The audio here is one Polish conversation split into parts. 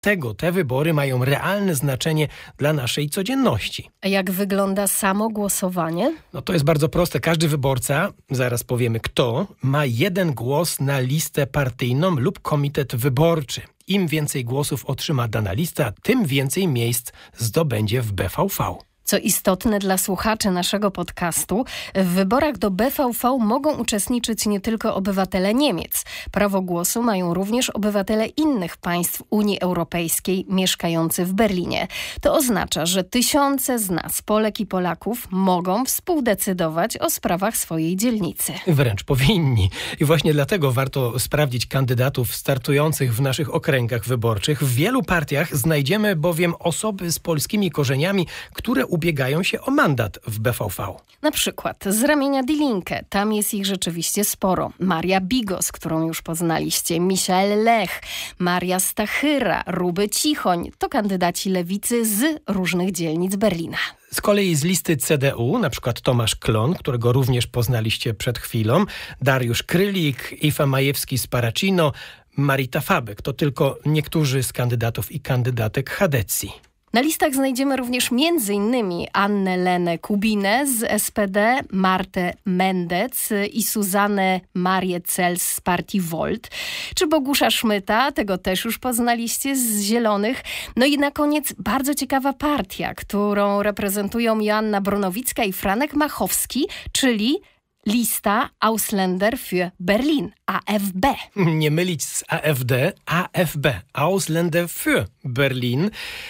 Dlatego te wybory mają realne znaczenie dla naszej codzienności. A jak wygląda samo głosowanie? No to jest bardzo proste. Każdy wyborca, zaraz powiemy kto, ma 1 głos na listę partyjną lub komitet wyborczy. Im więcej głosów otrzyma dana lista, tym więcej miejsc zdobędzie w BVV. Co istotne dla słuchaczy naszego podcastu, w wyborach do BVV mogą uczestniczyć nie tylko obywatele Niemiec. Prawo głosu mają również obywatele innych państw Unii Europejskiej mieszkający w Berlinie. To oznacza, że tysiące z nas, Polek i Polaków, mogą współdecydować o sprawach swojej dzielnicy. Wręcz powinni. I właśnie dlatego warto sprawdzić kandydatów startujących w naszych okręgach wyborczych. W wielu partiach znajdziemy bowiem osoby z polskimi korzeniami, które ubiegają się o mandat w BVV. Na przykład z ramienia Die Linke, tam jest ich rzeczywiście sporo. Maria Bigos, którą już poznaliście, Michael Lech, Maria Stachyra, Ruby Cichoń. To kandydaci lewicy z różnych dzielnic Berlina. Z kolei z listy CDU, na przykład Tomasz Klon, którego również poznaliście przed chwilą, Dariusz Krylik, Ifa Majewski z Paracino, Marita Fabek. To tylko niektórzy z kandydatów i kandydatek Chadecji. Na listach znajdziemy również m.in. Annę-Lenę Kubinę z SPD, Martę Mendec i Suzannę Marię Cels z partii Volt, czy Bogusza Szmyta, tego też już poznaliście, z Zielonych. No i na koniec bardzo ciekawa partia, którą reprezentują Joanna Brunowicka i Franek Machowski, czyli Lista Ausländer für Berlin, AfB. Nie mylić z AfD, AfB, Ausländer für Berlin.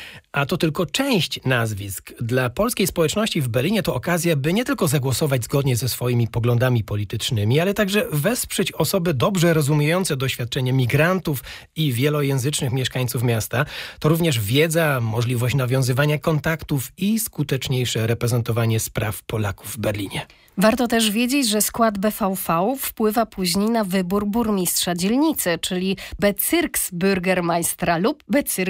A to tylko część nazwisk. Dla polskiej społeczności w Berlinie to okazja, by nie tylko zagłosować zgodnie ze swoimi poglądami politycznymi, ale także wesprzeć osoby dobrze rozumiejące doświadczenie migrantów i wielojęzycznych mieszkańców miasta. To również wiedza, możliwość nawiązywania kontaktów i skuteczniejsze reprezentowanie spraw Polaków w Berlinie. Warto też wiedzieć, że skład BVV wpływa później na wybór burmistrza dzielnicy, czyli Bezirksbürgermeistera lub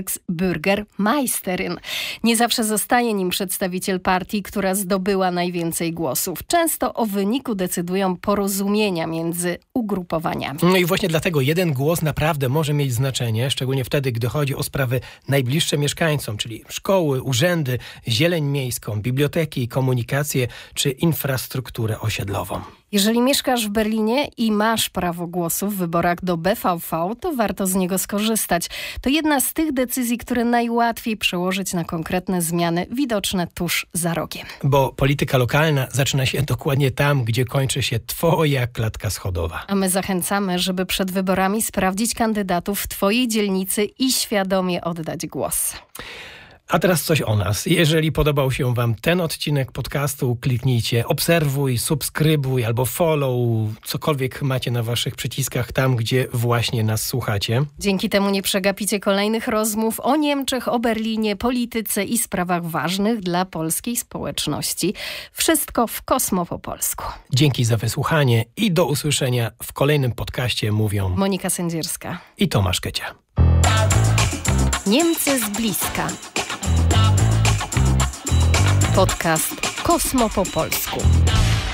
Bezirksbürgermeisterin. Nie zawsze zostaje nim przedstawiciel partii, która zdobyła najwięcej głosów. Często o wyniku decydują porozumienia między ugrupowaniami. No i właśnie dlatego 1 głos naprawdę może mieć znaczenie, szczególnie wtedy, gdy chodzi o sprawy najbliższe mieszkańcom, czyli szkoły, urzędy, zieleń miejską, biblioteki, komunikację czy infrastrukturę osiedlową. Jeżeli mieszkasz w Berlinie i masz prawo głosu w wyborach do BVV, to warto z niego skorzystać. To jedna z tych decyzji, które najłatwiej przełożyć na konkretne zmiany widoczne tuż za rogiem. Bo polityka lokalna zaczyna się dokładnie tam, gdzie kończy się twoja klatka schodowa. A my zachęcamy, żeby przed wyborami sprawdzić kandydatów w twojej dzielnicy i świadomie oddać głos. A teraz coś o nas. Jeżeli podobał się wam ten odcinek podcastu, kliknijcie obserwuj, subskrybuj albo follow, cokolwiek macie na waszych przyciskach tam, gdzie właśnie nas słuchacie. Dzięki temu nie przegapicie kolejnych rozmów o Niemczech, o Berlinie, polityce i sprawach ważnych dla polskiej społeczności. Wszystko w Kosmo po polsku. Dzięki za wysłuchanie i do usłyszenia w kolejnym podcaście mówią Monika Sędzierska i Tomasz Kecia. Niemcy z bliska. Podcast Kosmo po polsku.